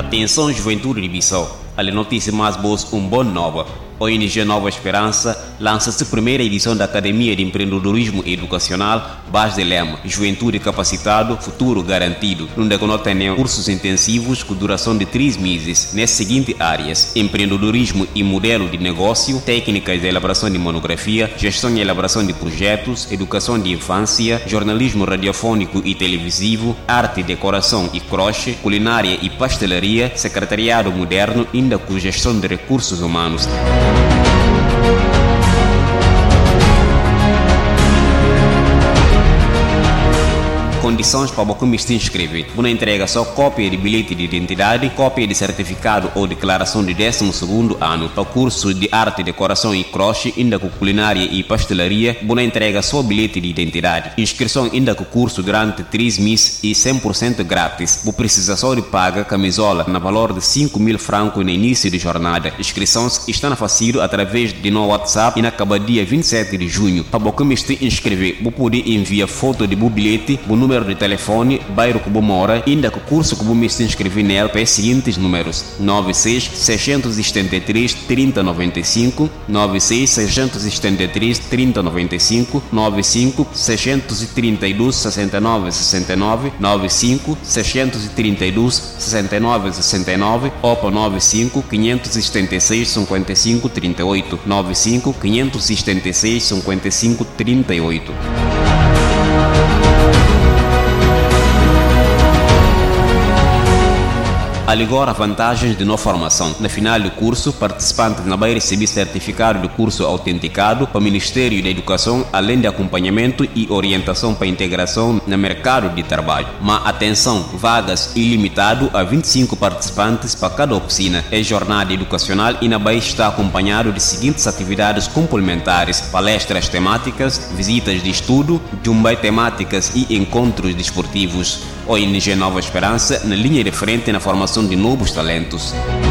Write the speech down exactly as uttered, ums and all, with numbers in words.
Atenção, juventude de Bissau. A notícia mais boa, um bom nova. A O N G Nova Esperança lança-se a primeira edição da Academia de Empreendedorismo Educacional Base de Lema, Juventude Capacitado, Futuro Garantido, onde contém cursos intensivos com duração de três meses, nas seguintes áreas: empreendedorismo e modelo de negócio, técnicas de elaboração de monografia, gestão e elaboração de projetos, educação de infância, jornalismo radiofônico e televisivo, arte, decoração e crochê, culinária e pastelaria, secretariado moderno, ainda com gestão de recursos humanos. Condições para você se inscrever. Você entrega só cópia de bilhete de identidade, cópia de certificado ou declaração de décimo segundo ano. Para o curso de arte, decoração e crochê, ainda com culinária e pastelaria, você entrega só bilhete de identidade. Inscrição ainda com curso durante três meses e cem por cento grátis. Você precisa só de pagar camisola na valor de cinco mil francos no início de jornada. Inscrições estão facilis através de no WhatsApp e na acaba dia vinte e sete de junho. Para você se inscrever, você pode enviar foto de seu bilhete, o número de telefone, bairro que você mora, ainda que o curso que você se inscrever nele para os seguintes números: nove seis, seis sete três, três zero nove cinco, nove seis, seis sete três, três zero nove cinco, nove cinco, seis três dois, seis nove seis nove, nove cinco, seis três dois, seis nove seis nove ou para nove cinco, cinco sete seis, cinco cinco três oito, nove cinco, cinco sete seis, cinco cinco três oito. Agora, vantagens de não formação. Na final do curso, participantes não vai receber certificado de curso autenticado para o Ministério da Educação, além de acompanhamento e orientação para a integração no mercado de trabalho. Mas atenção, vagas ilimitado a vinte e cinco participantes para cada oficina. É jornada educacional e não vai estar acompanhado de seguintes atividades complementares: palestras temáticas, visitas de estudo, jumbai temáticas e encontros desportivos. O O N G Nova Esperança na linha de frente na formação de novos talentos.